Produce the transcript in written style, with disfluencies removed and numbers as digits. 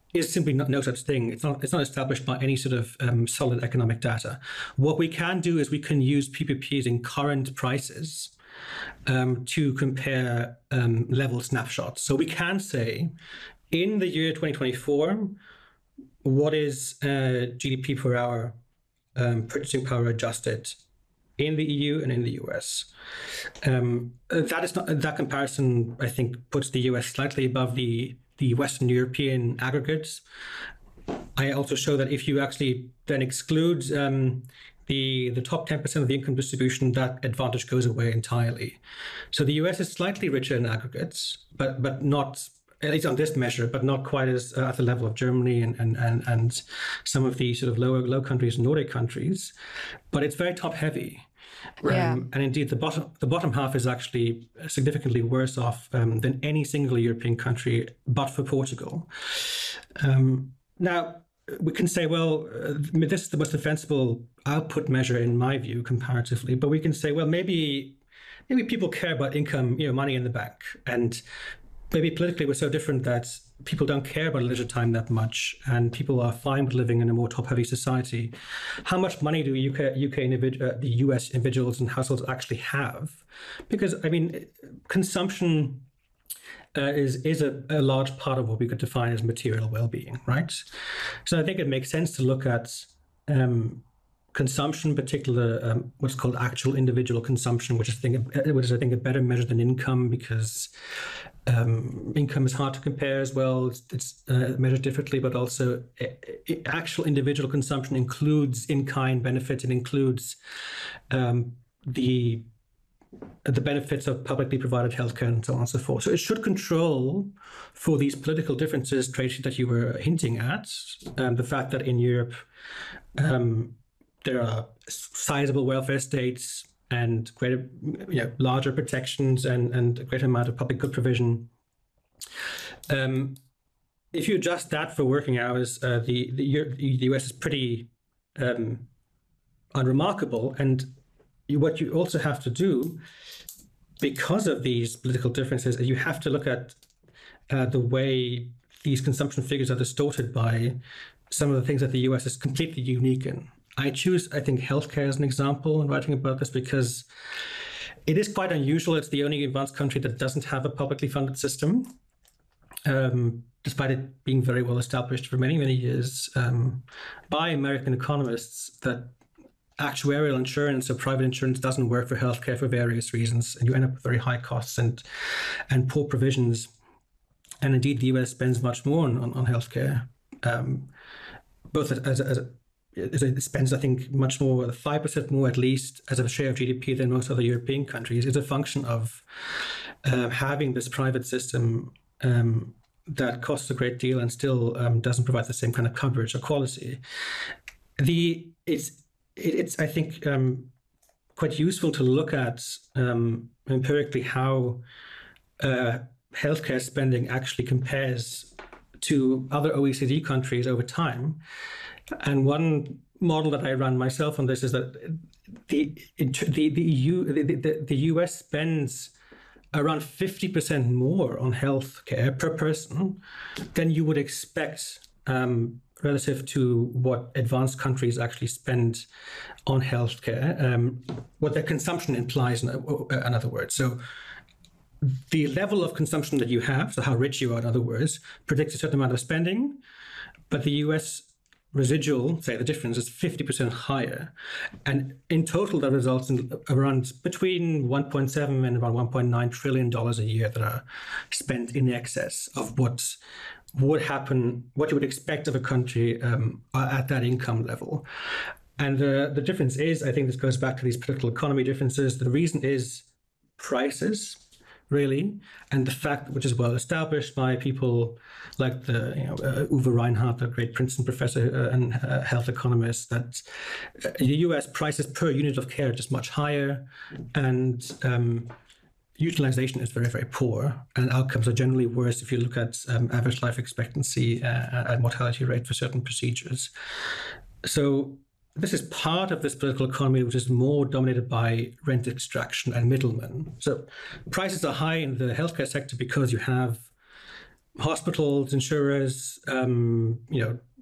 is simply no such thing. It's not established by any sort of solid economic data. What we can do is we can use PPPs in current prices to compare level snapshots. So we can say, in the year 2024, what is GDP per hour purchasing power adjusted in the EU and in the US? That comparison, I think, puts the US slightly above the Western European aggregates. I also show that if you actually then exclude the top 10% of the income distribution, that advantage goes away entirely. So the US is slightly richer in aggregates, but not, at least on this measure, but not quite as at the level of Germany and some of the sort of low countries, Nordic countries. But it's very top heavy. Yeah. And indeed, the bottom half is actually significantly worse off than any single European country, but for Portugal. Now, we can say, well, this is the most defensible output measure in my view, comparatively. But we can say, well, maybe people care about income, money in the bank, and maybe politically we're so different that people don't care about leisure time that much, and people are fine with living in a more top-heavy society. How much money do the US individuals and households actually have? Because consumption is a large part of what we could define as material well-being, right? So I think it makes sense to look at consumption, particular what's called actual individual consumption, which is I think a better measure than income, because income is hard to compare as well. It's measured differently, but also actual individual consumption includes in-kind benefits. It includes the benefits of publicly provided healthcare and so on and so forth. So it should control for these political differences, Tracy, that you were hinting at, the fact that in Europe there are sizable welfare states and greater, larger protections and a greater amount of public good provision. If you adjust that for working hours, the US is pretty unremarkable. And what you also have to do, because of these political differences, is you have to look at the way these consumption figures are distorted by some of the things that the US is completely unique in. I think, healthcare as an example in writing about this, because it is quite unusual. It's the only advanced country that doesn't have a publicly funded system, despite it being very well established for many, many years by American economists, that actuarial insurance or private insurance doesn't work for healthcare for various reasons, and you end up with very high costs and poor provisions. And indeed, the US spends much more on healthcare, both it spends, I think, much more, 5% more at least, as a share of GDP than most other European countries. Is a function of having this private system that costs a great deal and still doesn't provide the same kind of coverage or quality. It's I think, quite useful to look at empirically how healthcare spending actually compares to other OECD countries over time. And one model that I run myself on this is that the US spends around 50% more on healthcare per person than you would expect relative to what advanced countries actually spend on healthcare, what their consumption implies, in other words. So the level of consumption that you have, so how rich you are, in other words, predicts a certain amount of spending, but the US residual, say the difference, is 50% higher. And in total, that results in around between 1.7 and about $1.9 trillion a year that are spent in excess of what would happen, what you would expect of a country at that income level. And the difference is, I think this goes back to these political economy differences. The reason is prices, really, and the fact, which is well established by people like the Uwe Reinhardt, the great Princeton professor and health economist, that the US prices per unit of care are just much higher, and utilization is very, very poor, and outcomes are generally worse if you look at average life expectancy and mortality rate for certain procedures. So this is part of this political economy, which is more dominated by rent extraction and middlemen. So prices are high in the healthcare sector because you have hospitals, insurers,